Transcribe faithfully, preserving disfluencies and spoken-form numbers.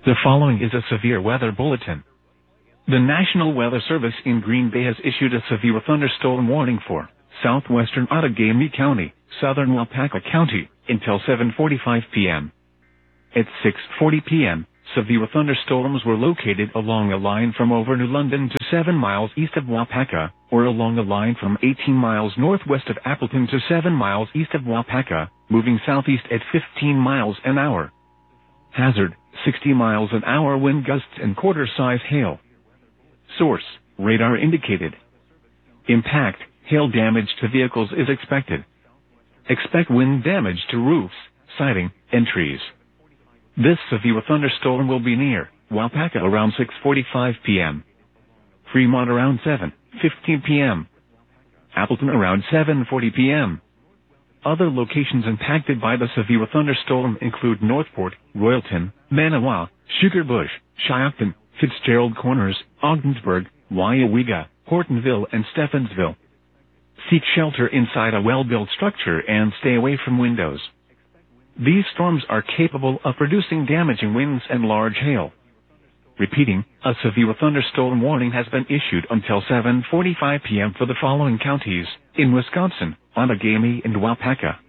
The following is a severe weather bulletin. The National Weather Service in Green Bay has issued a severe thunderstorm warning for southwestern Outagamie County, southern Waupaca County, until seven forty-five p m At six forty p m, severe thunderstorms were located along a line from over New London to seven miles east of Waupaca, or along a line from eighteen miles northwest of Appleton to seven miles east of Waupaca, moving southeast at fifteen miles an hour. Hazard, sixty miles an hour wind gusts and quarter-size hail. Source, radar indicated. Impact, hail damage to vehicles is expected. Expect wind damage to roofs, siding, and trees. This severe thunderstorm will be near Waupaca around six forty-five p m Fremont around seven fifteen p m Appleton around seven forty p m Other locations impacted by the severe thunderstorm include Northport, Royalton, Manawa, Sugar Bush, Shiocton, Fitzgerald Corners, Ogdensburg, Weyauwega, Hortonville, and Stephansville. Seek shelter inside a well-built structure and stay away from windows. These storms are capable of producing damaging winds and large hail. Repeating, a severe thunderstorm warning has been issued until seven forty-five p m for the following counties in Wisconsin: Outagamie and Waupaca.